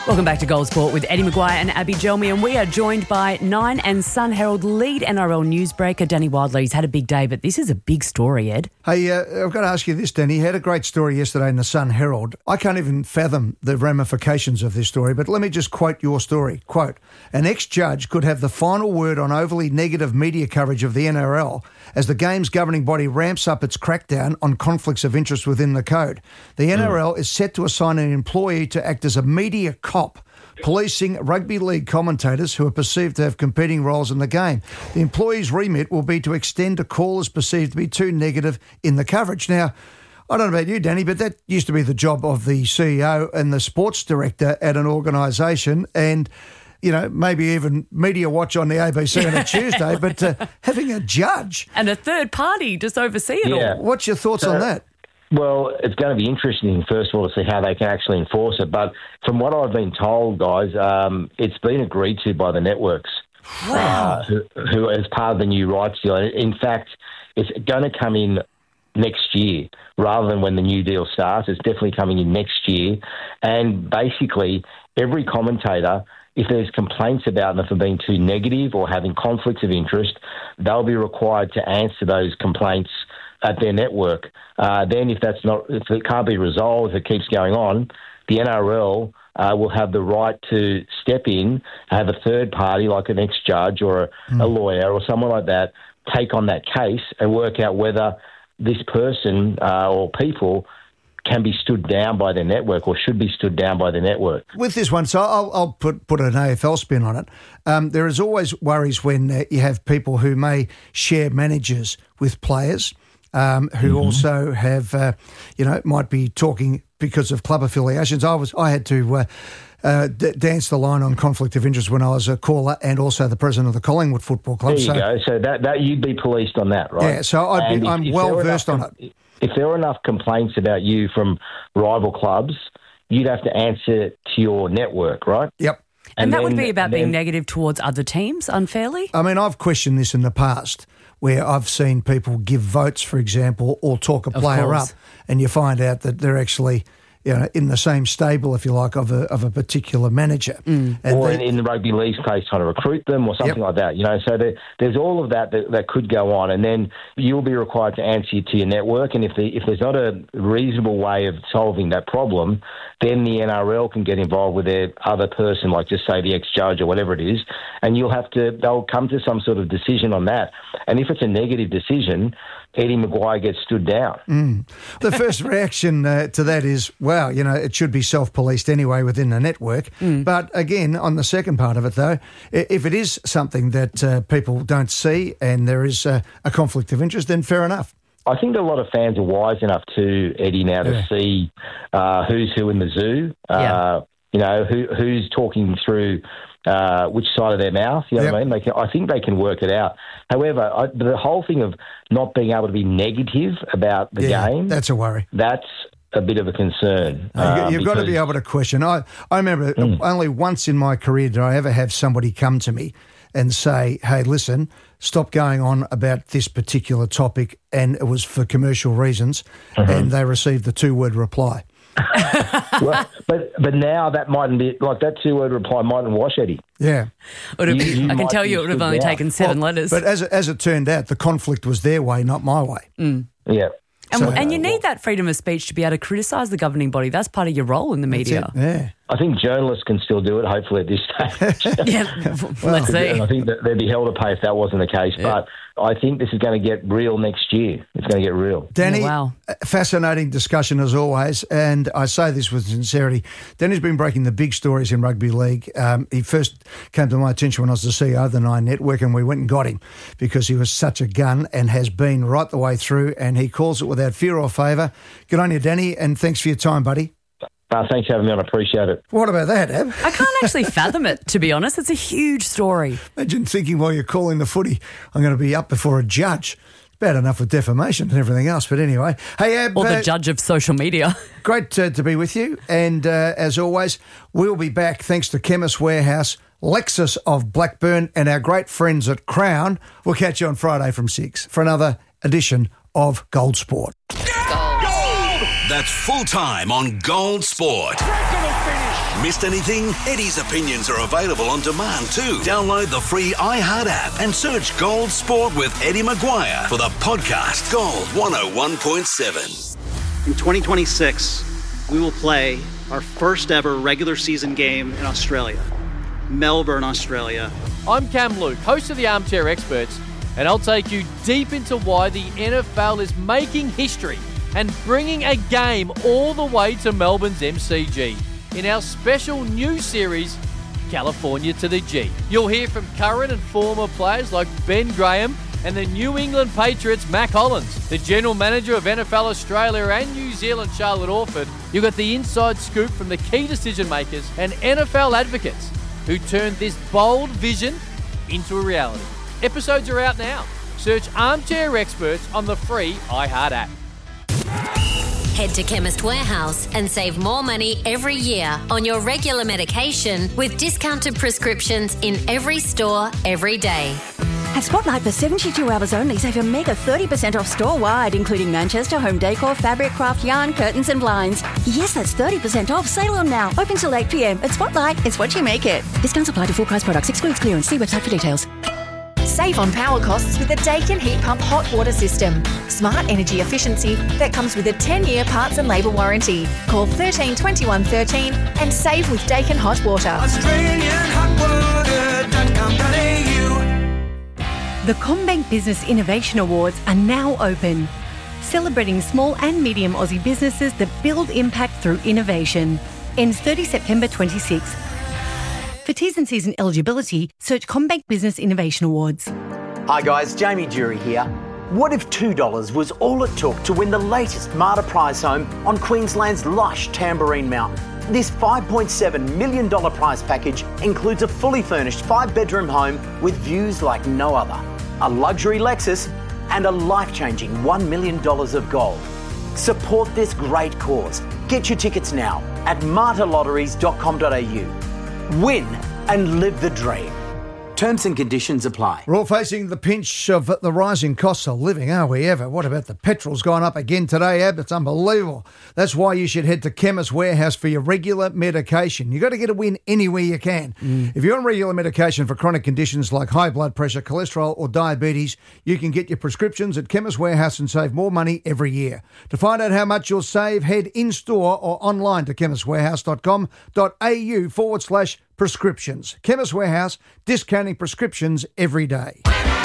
Welcome back to Gold Sport with Eddie Maguire and Abby Gelmi, and we are joined by Nine and Sun Herald lead NRL newsbreaker Danny Wildler. He's had a big day, but this is a big story, Ed. Hey, I've got to ask you this, Danny. You had a great story yesterday in the Sun Herald. I can't even fathom the ramifications of this story, but let me just quote your story. Quote, an ex-judge could have the final word on overly negative media coverage of the NRL as the game's governing body ramps up its crackdown on conflicts of interest within the code. The NRL is set to assign an employee to act as a media cop, policing rugby league commentators who are perceived to have competing roles in the game. The employee's remit will be to extend a callers perceived to be too negative in the coverage. Now, I don't know about you, Danny, but that used to be the job of the CEO and the sports director at an organisation, and you know, maybe even Media Watch on the ABC on a Tuesday, but having a judge and a third party just oversee it all. What's your thoughts on that? Well, it's going to be interesting, first of all, to see how they can actually enforce it. But from what I've been told, guys, it's been agreed to by the networks. Wow. Who as part of the new rights deal. In fact, it's going to come in next year rather than when the new deal starts. It's definitely coming in next year. And basically, every commentator, if there's complaints about them for being too negative or having conflicts of interest, they'll be required to answer those complaints at their network. Then if it can't be resolved, if it keeps going on, the NRL will have the right to step in, have a third party like an ex-judge or a lawyer or someone like that take on that case and work out whether this person or people can be stood down by their network or should be stood down by the network. With this one, so I'll put an AFL spin on it. There is always worries when you have people who may share managers with players who also have, might be talking because of club affiliations. I had to dance the line on conflict of interest when I was a caller and also the president of the Collingwood Football Club. There you go. So that you'd be policed on that, right? Yeah, so I'm well versed on it. If there are enough complaints about you from rival clubs, you'd have to answer to your network, right? Yep. And that would be about being negative towards other teams unfairly? I mean, I've questioned this in the past where I've seen people give votes, for example, or talk a player up, and you find out that they're actually in the same stable, if you like, of a particular manager. Or in the rugby league's case, trying to recruit them or something like that. So there's all of that could go on, and then you'll be required to answer to your network, and if there's not a reasonable way of solving that problem, then the NRL can get involved with their other person, like just say the ex-judge or whatever it is, and they'll come to some sort of decision on that. And if it's a negative decision, Eddie Maguire gets stood down. The first reaction to that is, wow, it should be self-policed anyway within the network. But again, on the second part of it, though, if it is something that people don't see and there is a conflict of interest, then fair enough. I think a lot of fans are wise enough too, Eddie, now to see who's who in the zoo, who's talking through which side of their mouth, you know what I mean? I think they can work it out. However, the whole thing of not being able to be negative about the game... that's a worry. That's a bit of a concern. You've got to be able to question. I remember only once in my career did I ever have somebody come to me and say, hey, listen, stop going on about this particular topic, and it was for commercial reasons, and they received the two-word reply. Well, but now that mightn't be like that two-word reply mightn't wash, Eddie. Yeah, I can tell you it would have only taken 7 letters. But as it turned out, the conflict was their way, not my way. Yeah. And you need that freedom of speech to be able to criticise the governing body. That's part of your role in the media. Yeah. I think journalists can still do it, hopefully, at this stage. Let's see. And I think that they'd be held to pay if that wasn't the case. Yeah. But I think this is going to get real next year. It's going to get real. Danny, fascinating discussion as always, and I say this with sincerity. Danny's been breaking the big stories in rugby league. He first came to my attention when I was the CEO of the Nine Network, and we went and got him because he was such a gun and has been right the way through, and he calls it without fear or favour. Good on you, Danny, and thanks for your time, buddy. Thanks for having me on. I appreciate it. What about that, Ab? I can't actually fathom it, to be honest. It's a huge story. Imagine thinking while you're calling the footy, I'm going to be up before a judge. Bad enough with defamation and everything else, but anyway. Hey, Ab. Or the judge of social media. Great to be with you. And as always, we'll be back thanks to Chemist Warehouse, Lexus of Blackburn, and our great friends at Crown. We'll catch you on Friday from 6 for another edition of Gold Sport. That's full time on Gold Sport. Missed anything? Eddie's opinions are available on demand too. Download the free iHeart app and search Gold Sport with Eddie Maguire for the podcast Gold 101.7. In 2026, we will play our first ever regular season game in Australia, Melbourne, Australia. I'm Cam Luke, host of the Armchair Experts, and I'll take you deep into why the NFL is making history and bringing a game all the way to Melbourne's MCG in our special new series, California to the G. You'll hear from current and former players like Ben Graham and the New England Patriots' Mac Hollins, the general manager of NFL Australia and New Zealand, Charlotte Orford. You've got the inside scoop from the key decision makers and NFL advocates who turned this bold vision into a reality. Episodes are out now. Search Armchair Experts on the free iHeart app. Head to Chemist Warehouse and save more money every year on your regular medication with discounted prescriptions in every store, every day. At Spotlight for 72 hours only, save a mega 30% off store-wide, including Manchester, home decor, fabric, craft, yarn, curtains and blinds. Yes, that's 30% off. Sale on now. Open till 8 p.m. At Spotlight, it's what you make it. Discounts apply to full price products. Excludes clearance. See website for details. Save on power costs with the Dakin Heat Pump Hot Water System. Smart energy efficiency that comes with a 10-year parts and labour warranty. Call 13 21 13 and save with Dakin Hot Water. The CommBank Business Innovation Awards are now open, celebrating small and medium Aussie businesses that build impact through innovation. Ends 30 September 26. For T's and C's and eligibility, search CommBank Business Innovation Awards. Hi guys, Jamie Jury here. What if $2 was all it took to win the latest Marta prize home on Queensland's lush Tamborine Mountain? This $5.7 million prize package includes a fully furnished 5-bedroom home with views like no other, a luxury Lexus, and a life-changing $1 million of gold. Support this great cause. Get your tickets now at martalotteries.com.au. Win and live the dream. Terms and conditions apply. We're all facing the pinch of the rising costs of living, are we ever? What about the petrol's gone up again today, Ab? It's unbelievable. That's why you should head to Chemist Warehouse for your regular medication. You've got to get a win anywhere you can. If you're on regular medication for chronic conditions like high blood pressure, cholesterol or diabetes, you can get your prescriptions at Chemist Warehouse and save more money every year. To find out how much you'll save, head in-store or online to chemistwarehouse.com.au/prescriptions. Chemist Warehouse, discounting prescriptions every day.